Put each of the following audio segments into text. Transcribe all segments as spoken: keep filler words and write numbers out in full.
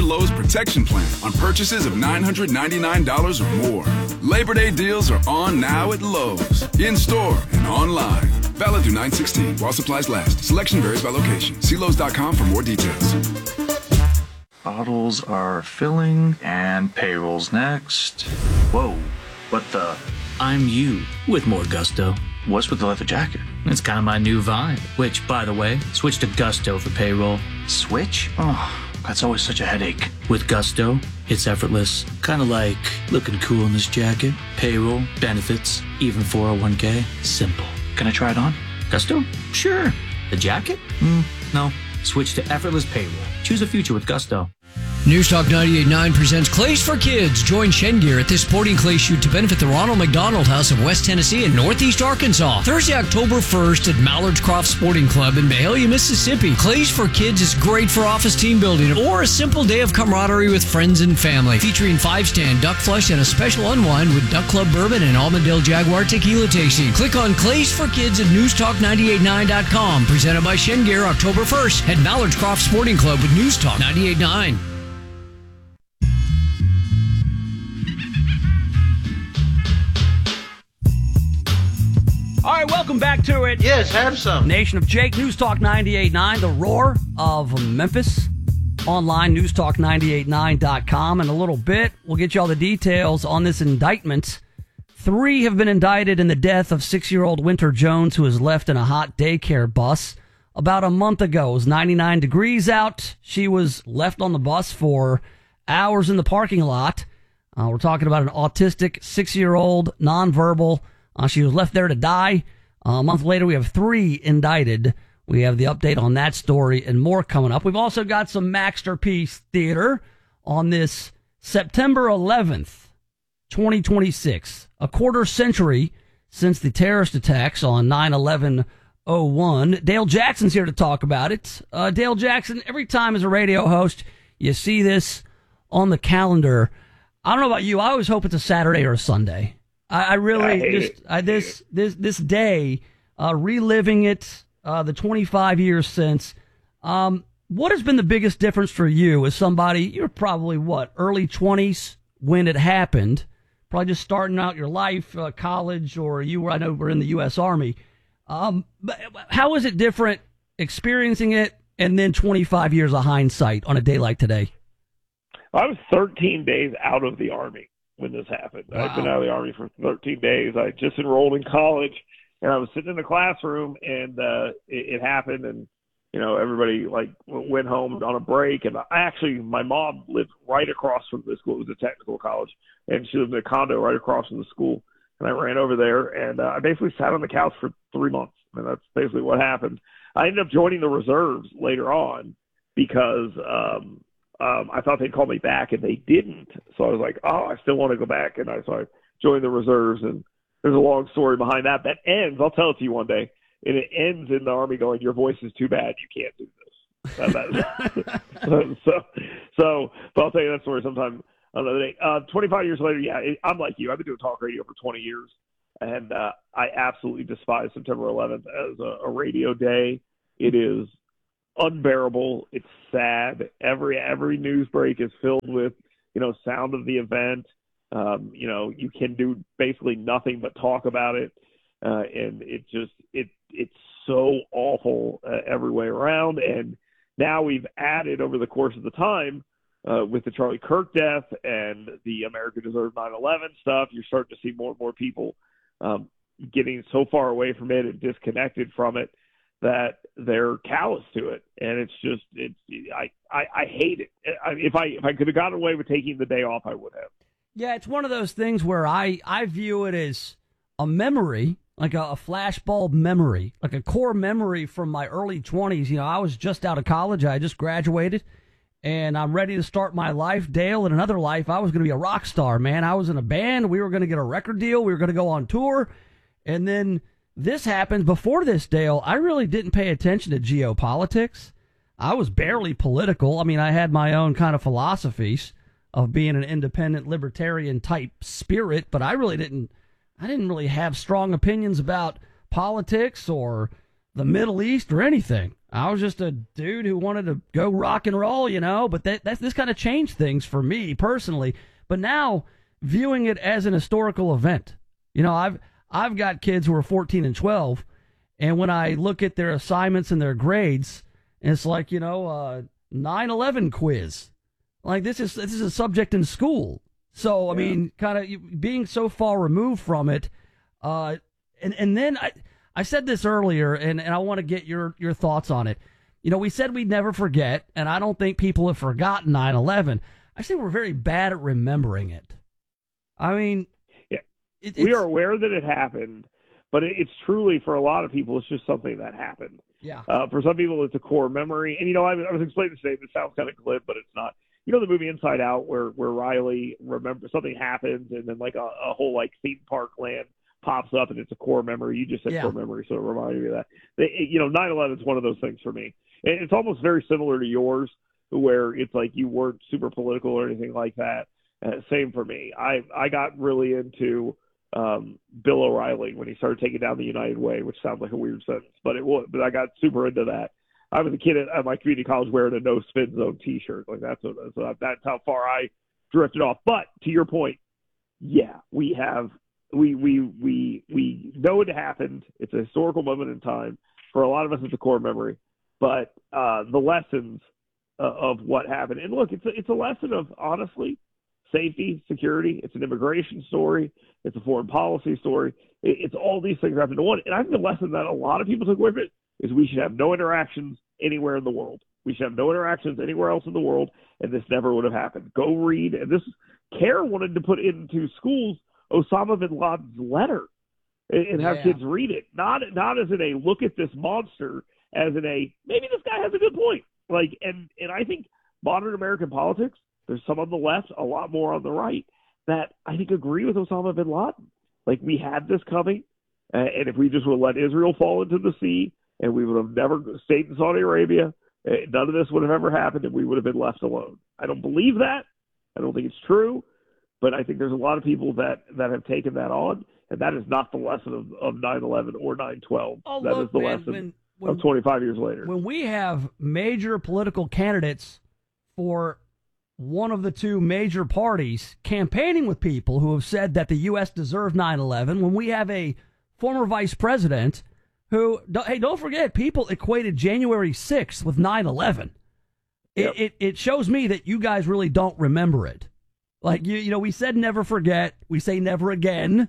Lowe's Protection Plan on purchases of nine hundred ninety-nine dollars or more. Labor Day deals are on now at Lowe's, in-store and online. Valid through nine sixteen while supplies last. Selection varies by location. See Lowe's dot com for more details. Bottles are filling and payroll's next. Whoa, what the? I'm you with more gusto. What's with the leather jacket? It's kind of my new vibe. Which, by the way, switch to Gusto for payroll. Switch? Oh, that's always such a headache. With Gusto, it's effortless. Kind of like looking cool in this jacket. Payroll, benefits, even four oh one k. Simple. Can I try it on? Gusto? Sure. The jacket? Mm, no. Switch to effortless payroll. Choose a future with Gusto. News Talk ninety-eight point nine presents Clays for Kids. Join Shen Gear at this sporting clay shoot to benefit the Ronald McDonald House of West Tennessee and Northeast Arkansas. Thursday, October first at Mallards Croft Sporting Club in Mahalia, Mississippi. Clays for Kids is great for office team building or a simple day of camaraderie with friends and family. Featuring five-stand duck flush and a special unwind with Duck Club Bourbon and Almondale Jaguar Tequila tasting. Click on Clays for Kids at news talk ninety-eight point nine dot com. Presented by Shen Gear, October first at Mallards Croft Sporting Club with News Talk ninety-eight point nine. All right, welcome back to it. Yes, have some. Nation of Jake, News Talk ninety-eight point nine, the roar of Memphis. Online, news talk ninety-eight point nine dot com. In a little bit, we'll get you all the details on this indictment. Three have been indicted in the death of six-year-old Winter Jones, who was left in a hot daycare bus about a month ago. It was ninety-nine degrees out. She was left on the bus for hours in the parking lot. Uh, we're talking about an autistic six-year-old, nonverbal. Uh, she was left there to die. Uh, a month later, we have three indicted. We have the update on that story and more coming up. We've also got some Masterpiece Theater on this September eleventh, twenty twenty-six. A quarter century since the terrorist attacks on nine eleven oh one. Dale Jackson's here to talk about it. Uh, Dale Jackson, every time as a radio host, you see this on the calendar. I don't know about you. I always hope it's a Saturday or a Sunday. I, I really I just I, this this this day uh, reliving it, uh, the twenty-five years since. Um, what has been the biggest difference for you as somebody? You're probably what early twenties when it happened, probably just starting out your life, uh, college, or you were I know were in the U S Army. Um, but how is it different experiencing it and then twenty-five years of hindsight on a day like today? I was thirteen days out of the Army when this happened. Wow. I'd been out of the Army for thirteen days. I just enrolled in college, and I was sitting in the classroom, and uh, it, it happened, and you know everybody like went home on a break. And I actually, my mom lived right across from the school. It was a technical college, and she lived in a condo right across from the school. And I ran over there, and uh, I basically sat on the couch for three months, and that's basically what happened. I ended up joining the reserves later on because um, Um, I thought they'd call me back, and they didn't. So I was like, oh, I still want to go back. And I, so I joined the reserves, and there's a long story behind that. That ends, I'll tell it to you one day, and it ends in the Army going, your voice is too bad. You can't do this. That, that, so, so, so, but I'll tell you that story sometime another day. Uh, twenty-five years later, yeah, it, I'm like you. I've been doing talk radio for twenty years, and uh, I absolutely despise September eleventh as a, a radio day. It is unbearable. It's sad. Every every news break is filled with, you know, sound of the event. Um, you know, you can do basically nothing but talk about it, uh, and it just it it's so awful uh, every way around. And now we've added over the course of the time uh, with the Charlie Kirk death and the America Deserved nine eleven stuff. You're starting to see more and more people um, getting so far away from it and disconnected from it that they're callous to it. And it's just, it's, I, I, I hate it. I, if I, if I could have gotten away with taking the day off, I would have. Yeah. It's one of those things where I, I view it as a memory, like a, a flashbulb memory, like a core memory from my early twenties. You know, I was just out of college. I just graduated and I'm ready to start my life. Dale, in another life, I was going to be a rock star, man. I was in a band. We were going to get a record deal. We were going to go on tour. And then this happened. Before this, Dale, I really didn't pay attention to geopolitics. I was barely political. I mean, I had my own kind of philosophies of being an independent libertarian type spirit, but I really didn't, I didn't really have strong opinions about politics or the Middle East or anything. I was just a dude who wanted to go rock and roll, you know, but that, that's, this kind of changed things for me personally. But now viewing it as an historical event, you know, I've, I've got kids who are fourteen and twelve, and when I look at their assignments and their grades, it's like, you know, uh, nine eleven quiz. Like this is, this is a subject in school. So, I yeah. mean, kind of being so far removed from it, uh, and, and then I, I said this earlier, and, and I want to get your, your thoughts on it. You know, we said we'd never forget, and I don't think people have forgotten nine eleven. I say we're very bad at remembering it. I mean, yeah, it, we are aware that it happened, but it, it's truly, for a lot of people, it's just something that happened. Yeah. Uh, for some people, it's a core memory. And, you know, I, I was explaining today, this sounds kind of glib, but it's not. You know the movie Inside Out where, where Riley remembers something happens and then like a, a whole like theme park land pops up and it's a core memory. You just said yeah. core memory, so it reminded me of that. They, you know, nine eleven is one of those things for me. And it's almost very similar to yours where it's like you weren't super political or anything like that. Uh, same for me. I, I got really into um, Bill O'Reilly when he started taking down the United Way, which sounds like a weird sentence, but it was. But I got super into that. I was a kid at, at my community college wearing a No Spin Zone T-shirt. Like that's what, so that's how far I drifted off. But to your point, yeah, we have we we we we know it happened. It's a historical moment in time. For a lot of us, it's a core memory. But uh, the lessons uh, of what happened, and look, it's a, it's a lesson of honestly safety, security. It's an immigration story. It's a foreign policy story. It, it's all these things wrapped into one. And I think the lesson that a lot of people took away from it is we should have no interactions anywhere in the world. We should have no interactions anywhere else in the world, and this never would have happened. Go read, and this CARE wanted to put into schools Osama bin Laden's letter and, and have yeah. kids read it. Not not as in a look at this monster, as in a maybe this guy has a good point. Like, and and I think modern American politics, there's some on the left, a lot more on the right, that I think agree with Osama bin Laden. Like, we had this coming, uh, and if we just would let Israel fall into the sea, and we would have never stayed in Saudi Arabia, none of this would have ever happened, and we would have been left alone. I don't believe that. I don't think it's true. But I think there's a lot of people that, that have taken that on, and that is not the lesson of, of nine eleven or nine twelve. Oh, that look, is the man, lesson when, when, of twenty-five years later. When we have major political candidates for one of the two major parties campaigning with people who have said that the U S deserved nine eleven, when we have a former vice president who, hey, don't forget, people equated January sixth with nine eleven. Yep. It, it it shows me that you guys really don't remember it. Like, you, you know, we said never forget. We say never again.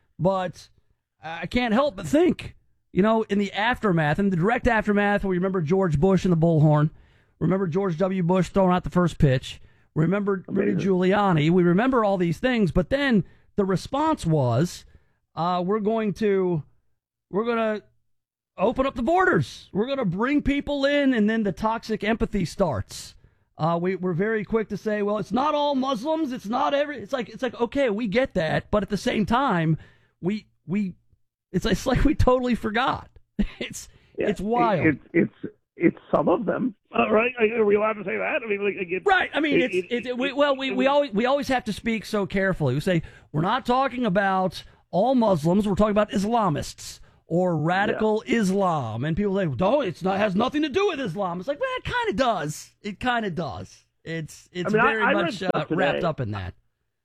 But I can't help but think, you know, in the aftermath, in the direct aftermath, we remember George Bush and the bullhorn. Remember George W. Bush throwing out the first pitch. Remember Rudy Giuliani. We remember all these things. But then the response was, uh, we're going to, we're going to open up the borders. We're going to bring people in, and then the toxic empathy starts. Uh, we, we're very quick to say, well, it's not all Muslims. It's not every. It's like it's like okay, we get that, but at the same time, we we it's it's like we totally forgot. It's yeah, it's wild. It, it, it's it's some of them, uh, right? Are we allowed to say that? I mean, like, it's, right? I mean, it's it, it, it, we, it, well, we, it, we always we always have to speak so carefully. We say we're not talking about all Muslims. We're talking about Islamists or radical yeah. Islam, and people say, "No, it's not has nothing to do with Islam." It's like, well, it kind of does. It kind of does. It's it's I mean, very I, I much uh, wrapped up in that.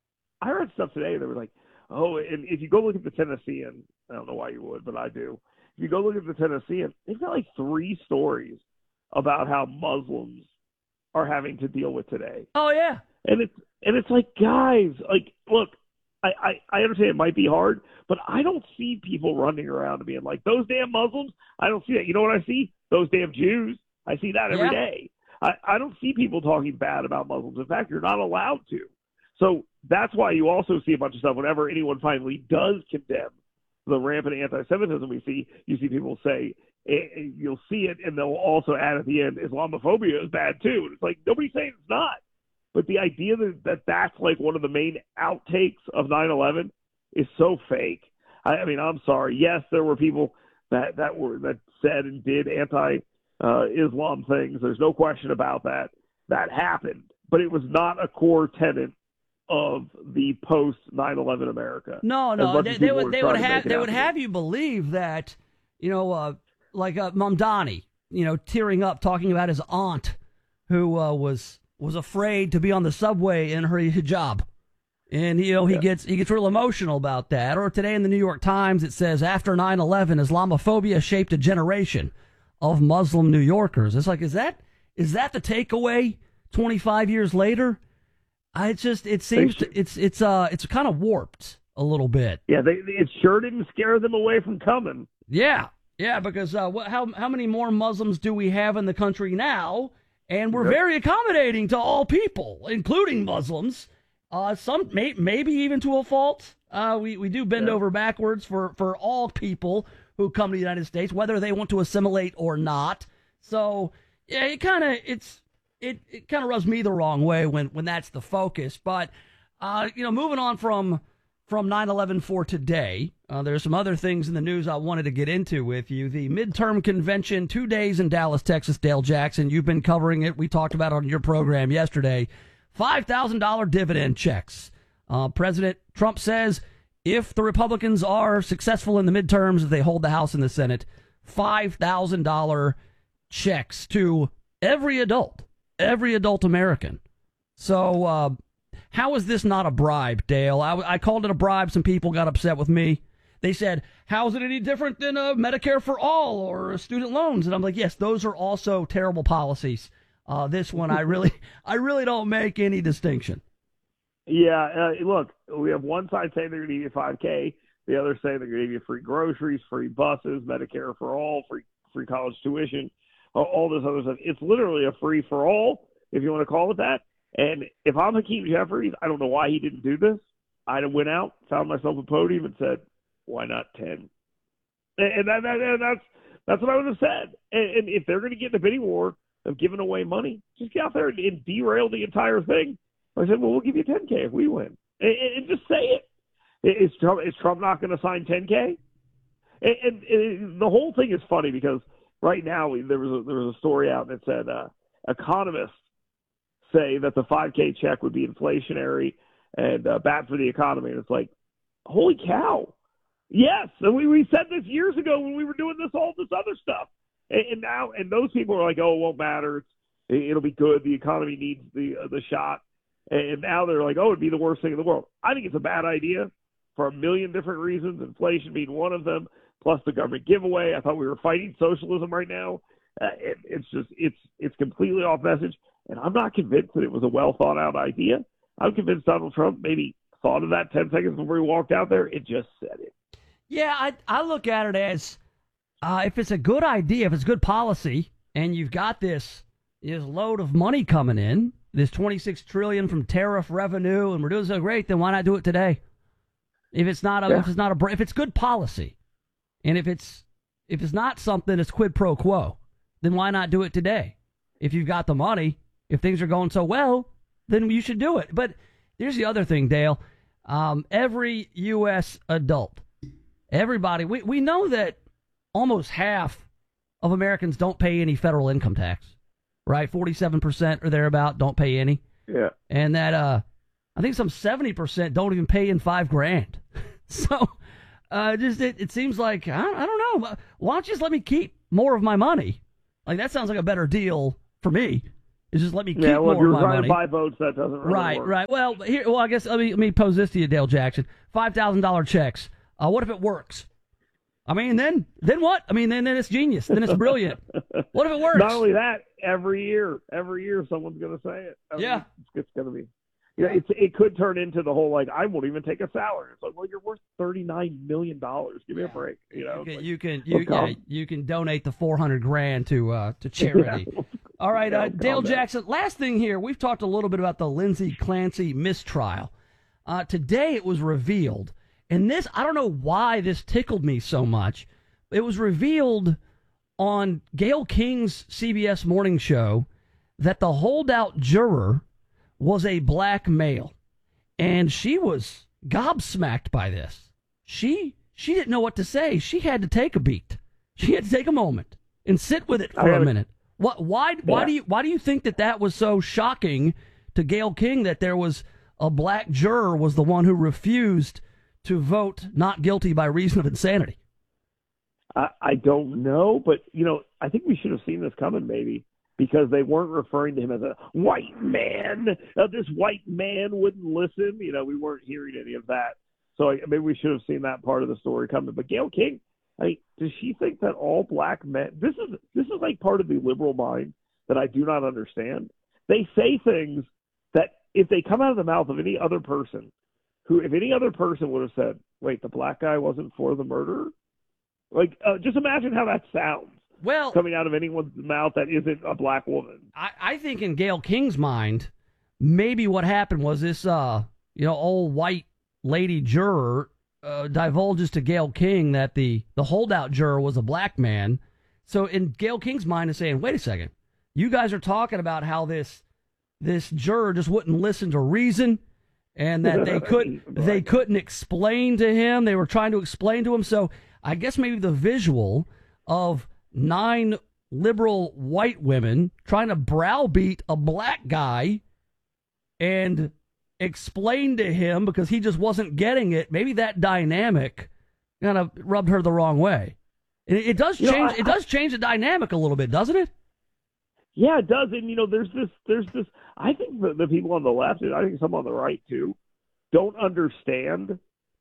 I read stuff today that were like, "Oh, and if you go look at the Tennessean, I don't know why you would, but I do. If you go look at the Tennessean, they've got like three stories about how Muslims are having to deal with today." Oh yeah, and it's and it's like, guys, like, look. I, I, I understand it might be hard, but I don't see people running around and being like, those damn Muslims. I don't see that. You know what I see? Those damn Jews. I see that every yeah. day. I, I don't see people talking bad about Muslims. In fact, you're not allowed to. So that's why you also see a bunch of stuff whenever anyone finally does condemn the rampant anti-Semitism we see. You see people say, you'll see it, and they'll also add at the end, Islamophobia is bad too. And it's like, nobody's saying it's not. But the idea that, that that's like one of the main outtakes of nine eleven is so fake. I, I mean, I'm sorry. Yes, there were people that, that were that said and did anti-Islam uh, things. There's no question about that. That happened. But it was not a core tenet of the post nine eleven America. No, no. They, they would they would have they would have you believe that, you know, uh, like uh, Mamdani, you know, tearing up, talking about his aunt who uh, was was afraid to be on the subway in her hijab. And, you know, he yeah. gets he gets real emotional about that. Or today in the New York Times, it says, after nine eleven, Islamophobia shaped a generation of Muslim New Yorkers. It's like, is that is that the takeaway twenty-five years later? I just it seems to, it's it's uh it's kind of warped a little bit. Yeah, they, it sure didn't scare them away from coming. Yeah, yeah, because uh, what, how how many more Muslims do we have in the country now? And we're yep. very accommodating to all people, including Muslims. Uh, some may, maybe even to a fault. Uh, we we do bend yep. over backwards for for all people who come to the United States, whether they want to assimilate or not. So yeah, it kind of it's it it kind of rubs me the wrong way when when that's the focus. But uh, you know, moving on from. From nine eleven for today, uh, there's some other things in the news I wanted to get into with you. The midterm convention, two days in Dallas, Texas. Dale Jackson, you've been covering it. We talked about it on your program yesterday. five thousand dollars dividend checks. Uh, President Trump says if the Republicans are successful in the midterms, if they hold the House and the Senate, five thousand dollars checks to every adult, every adult American. So, uh, how is this not a bribe, Dale? I, I called it a bribe. Some people got upset with me. They said, how is it any different than a Medicare for all or student loans? And I'm like, yes, those are also terrible policies. Uh, this one, I really, I really don't make any distinction. Yeah, uh, look, we have one side saying they're going to give you five K. The other saying they're going to give you free groceries, free buses, Medicare for all, free free college tuition, all this other stuff. It's literally a free for all, if you want to call it that. And if I'm Hakeem Jeffries, I don't know why he didn't do this. I'd have went out, found myself a podium, and said, "Why not ten?" And, that, that, and that's that's what I would have said. And, and if they're going to get in a bidding war of giving away money, just get out there and, and derail the entire thing. I said, "Well, we'll give you ten K if we win," and, and just say it. Is Trump, is Trump not going to sign ten K? And, and, and the whole thing is funny because right now there was a, there was a story out that said uh, economists say that the five K check would be inflationary and uh, bad for the economy. And it's like, holy cow. Yes. And we, we said this years ago when we were doing this, all this other stuff. And, and now, and those people are like, oh, it won't matter. It's, it'll be good. The economy needs the, uh, the shot. And now they're like, oh, it'd be the worst thing in the world. I think it's a bad idea for a million different reasons, inflation being one of them, plus the government giveaway. I thought we were fighting socialism right now. Uh, it, it's just, it's, it's completely off message. And I'm not convinced that it was a well-thought-out idea. I'm convinced Donald Trump maybe thought of that ten seconds before he walked out there. It just said it. Yeah, I, I look at it as uh, if it's a good idea, if it's good policy, and you've got this, this load of money coming in, this twenty-six trillion dollars from tariff revenue, and we're doing so great, then why not do it today? If it's not a, yeah. if it's not a, if it's good policy, and if it's if it's not something that's quid pro quo, then why not do it today? If you've got the money. If things are going so well, then you should do it. But here's the other thing, Dale. Um, every U S adult, everybody, we, we know that almost half of Americans don't pay any federal income tax, right? forty-seven percent or thereabout don't pay any. Yeah. And that, uh, I think some seventy percent don't even pay in five grand. So, uh, just, it, it seems like, I, I don't know. Why don't you just let me keep more of my money? Like, that sounds like a better deal for me. Is just let me keep yeah, well, more of my money. Yeah, well, if you're trying to buy votes, that doesn't really right, work. Right, Well, here, well, I guess let me let me pose this to you, Dale Jackson. Five thousand dollar checks. Uh, what if it works? I mean, then then what? I mean, then then it's genius. Then it's brilliant. What if it works? Not only that, every year, every year, someone's going to say it. I yeah, mean, it's, it's going to be. You know, it's it could turn into the whole like I won't even take a salary. It's like, well, you're worth thirty nine million dollars. Give me a break. You know, you can like, you can you, yeah, you can donate the four hundred grand to uh, to charity. Yeah. All right, uh, Dale Jackson, last thing here. We've talked a little bit about the Lindsey Clancy mistrial. Uh, today it was revealed, and this, I don't know why this tickled me so much. It was revealed on Gayle King's C B S morning show that the holdout juror was a black male, and she was gobsmacked by this. She she didn't know what to say. She had to take a beat. She had to take a moment and sit with it for a minute. What? Why? Why do you? Why do you think that that was so shocking to Gayle King that there was a black juror was the one who refused to vote not guilty by reason of insanity? I, I don't know, but you know, I think we should have seen this coming, maybe, because they weren't referring to him as a white man. Uh, this white man wouldn't listen. You know, we weren't hearing any of that. So I, maybe we should have seen that part of the story coming. But Gayle King, I mean, does she think that all black men? This is this is like part of the liberal mind that I do not understand. They say things that if they come out of the mouth of any other person, who if any other person would have said, "Wait, the black guy wasn't for the murderer," like uh, just imagine how that sounds. Well, coming out of anyone's mouth that isn't a black woman. I, I think in Gayle King's mind, maybe what happened was this, uh, you know, old white lady juror uh, divulges to Gayle King that the, the holdout juror was a black man. So in Gayle King's mind is saying, wait a second, you guys are talking about how this this juror just wouldn't listen to reason and that they couldn't they couldn't explain to him. They were trying to explain to him. So I guess maybe the visual of nine liberal white women trying to browbeat a black guy and explain to him because he just wasn't getting it. Maybe that dynamic kind of rubbed her the wrong way. It, it does change. You know, I, it does change the dynamic a little bit, doesn't it? Yeah, it does. And you know, there's this. There's this. I think the, the people on the left, and I think some on the right too, don't understand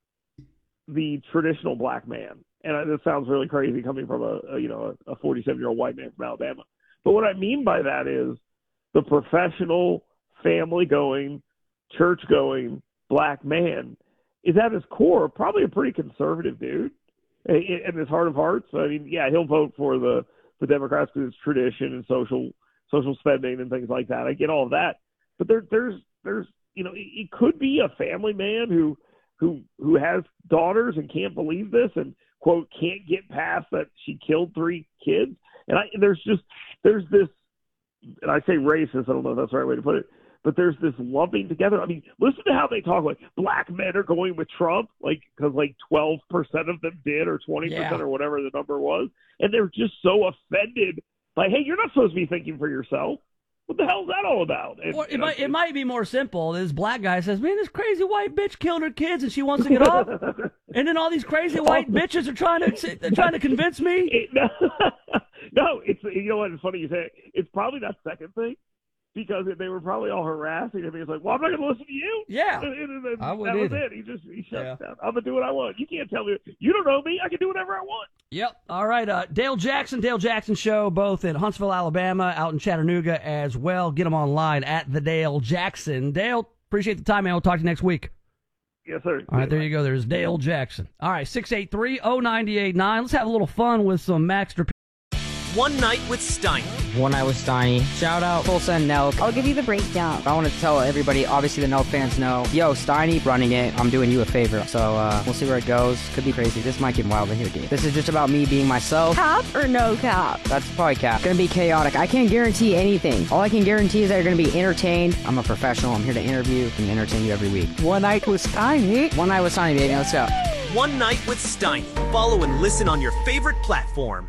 the traditional black man. And this sounds really crazy coming from a, a you know a forty-seven-year-old white man from Alabama. But what I mean by that is the professional, family-going, church-going black man is at his core probably a pretty conservative dude. In his heart of hearts, I mean, yeah, he'll vote for the, the Democrats because it's tradition and social social spending and things like that. I get all of that, but there, there's there's you know it could be a family man who who who has daughters and can't believe this and quote can't get past that she killed three kids. And I there's just there's this, and I say racist. I don't know if that's the right way to put it. But there's this lumping together. I mean, listen to how they talk. Like black men are going with Trump, like because like twelve percent of them did, or twenty percent, yeah. or whatever the number was, and they're just so offended by, hey, you're not supposed to be thinking for yourself. What the hell is that all about? And, well, it might know, it might be more simple. This black guy says, "Man, this crazy white bitch killed her kids, and she wants to get off." And then all these crazy white bitches are trying to they're trying to convince me. It, no, no, it's you know what? It's funny you say it. It's probably that second thing. Because they were probably all harassing him. He's like, well, I'm not going to listen to you. Yeah. And, and, and I that wouldn't was either. it. He just he shut Yeah. down. I'm going to do what I want. You can't tell me. You don't know me. I can do whatever I want. Yep. All right. Uh, Dale Jackson, Dale Jackson Show, both in Huntsville, Alabama, out in Chattanooga as well. Get them online at the Dale Jackson. Dale, appreciate the time, man. We'll talk to you next week. Yes, sir. All right, there you go. There's Dale Jackson. All right, six eight three, oh nine eight nine. Let's have a little fun with some Max Strap- One Night with Steiny. One Night with Steiny. Shout out Full Send Nelk. I'll give you the breakdown. I want to tell everybody, obviously the Nelk fans know, yo, Steiny running it. I'm doing you a favor. So uh, we'll see where it goes. Could be crazy. This might get wild in here, dude. This is just about me being myself. Cap or no cap? That's probably cap. Gonna be chaotic. I can't guarantee anything. All I can guarantee is that you're gonna be entertained. I'm a professional. I'm here to interview and entertain you every week. One Night with Steiny. One Night with Steiny, baby. Let's go. One Night with Steiny. Follow and listen on your favorite platform.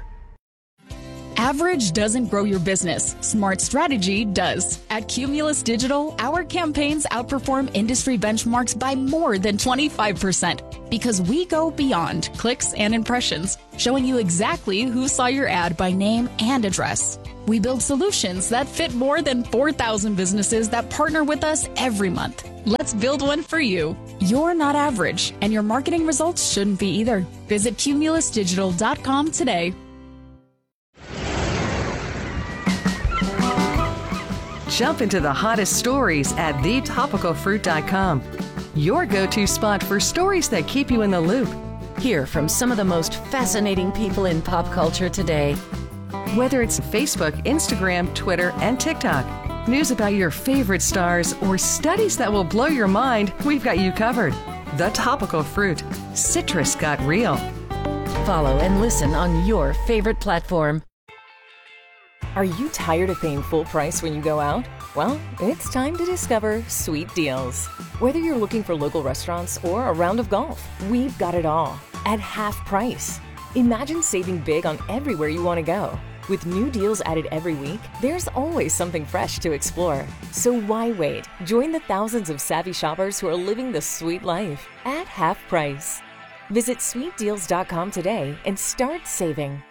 Average doesn't grow your business. Smart strategy does. At Cumulus Digital, our campaigns outperform industry benchmarks by more than twenty-five percent because we go beyond clicks and impressions, showing you exactly who saw your ad by name and address. We build solutions that fit more than four thousand businesses that partner with us every month. Let's build one for you. You're not average, and your marketing results shouldn't be either. Visit cumulus digital dot com today. Jump into the hottest stories at the topical fruit dot com. Your go-to spot for stories that keep you in the loop. Hear from some of the most fascinating people in pop culture today. Whether it's Facebook, Instagram, Twitter, and TikTok, news about your favorite stars, or studies that will blow your mind, we've got you covered. The Topical Fruit. Citrus got real. Follow and listen on your favorite platform. Are you tired of paying full price when you go out? Well, it's time to discover Sweet Deals. Whether you're looking for local restaurants or a round of golf, we've got it all at half price. Imagine saving big on everywhere you want to go. With new deals added every week, there's always something fresh to explore. So why wait? Join the thousands of savvy shoppers who are living the sweet life at half price. Visit sweet deals dot com today and start saving.